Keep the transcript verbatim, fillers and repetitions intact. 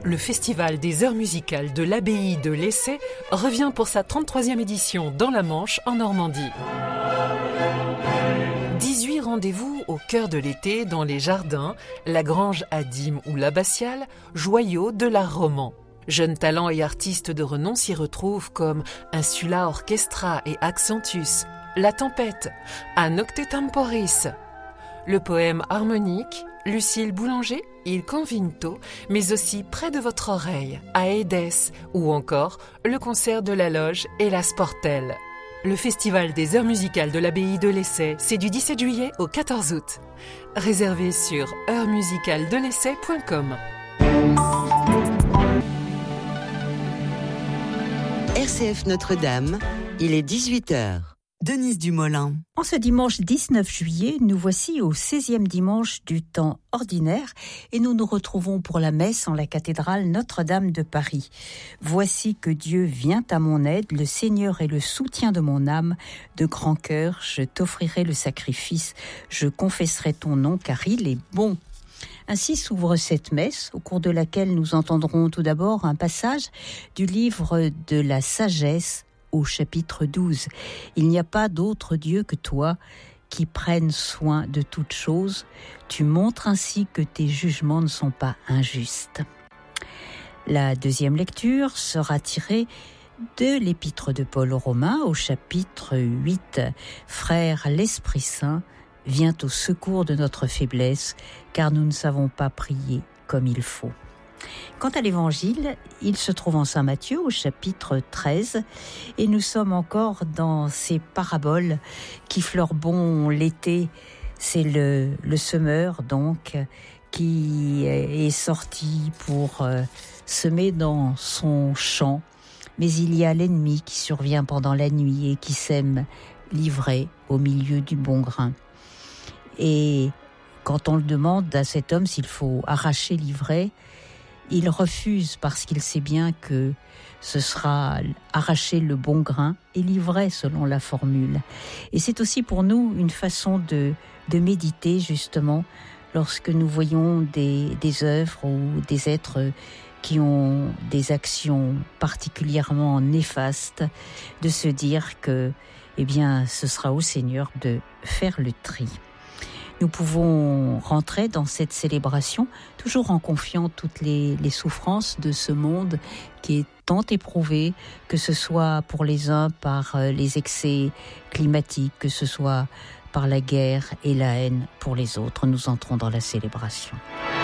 Le Festival des Heures Musicales de l'Abbaye de Lessay revient pour sa trente-troisième édition dans la Manche, en Normandie. dix-huit rendez-vous au cœur de l'été dans les jardins, la Grange à Dîmes ou l'Abbatiale, joyaux de l'art roman. Jeunes talents et artistes de renom s'y retrouvent comme Insula Orchestra et Accentus, La Tempête, A Nocte Temporis, le poème harmonique, Lucille Boulanger, Il Convinto, mais aussi Près de votre oreille, Aedes, ou encore le concert de la Loge et la Sportelle. Le Festival des Heures Musicales de l'Abbaye de Lessay, c'est du dix-sept juillet au quatorze août. Réservé sur heures musicales de lessay point com. R C F Notre-Dame, il est dix-huit heures. Denise Dumoulin. En ce dimanche dix-neuf juillet, nous voici au seizième dimanche du temps ordinaire et nous nous retrouvons pour la messe en la cathédrale Notre-Dame de Paris. Voici que Dieu vient à mon aide, le Seigneur est le soutien de mon âme. De grand cœur, je t'offrirai le sacrifice, je confesserai ton nom car il est bon. Ainsi s'ouvre cette messe, au cours de laquelle nous entendrons tout d'abord un passage du livre de la sagesse, au chapitre douze. Il n'y a pas d'autre Dieu que toi qui prenne soin de toutes choses. Tu montres ainsi que tes jugements ne sont pas injustes. La deuxième lecture sera tirée de l'épître de Paul aux Romains au chapitre huit. Frères, l'Esprit Saint vient au secours de notre faiblesse, car nous ne savons pas prier comme il faut. Quant à l'évangile, il se trouve en Saint Matthieu au chapitre treize et nous sommes encore dans ces paraboles qui fleurent bon l'été. C'est le, le semeur donc qui est sorti pour euh, semer dans son champ, mais il y a l'ennemi qui survient pendant la nuit et qui sème l'ivraie au milieu du bon grain. Et quand on le demande à cet homme s'il faut arracher l'ivraie, il refuse parce qu'il sait bien que ce sera arracher le bon grain et l'ivraie selon la formule. Et c'est aussi pour nous une façon de, de méditer justement lorsque nous voyons des, des œuvres ou des êtres qui ont des actions particulièrement néfastes, de se dire que eh bien, ce sera au Seigneur de faire le tri. Nous pouvons rentrer dans cette célébration toujours en confiant toutes les, les souffrances de ce monde qui est tant éprouvé, que ce soit pour les uns par les excès climatiques, que ce soit par la guerre et la haine pour les autres. Nous entrons dans la célébration.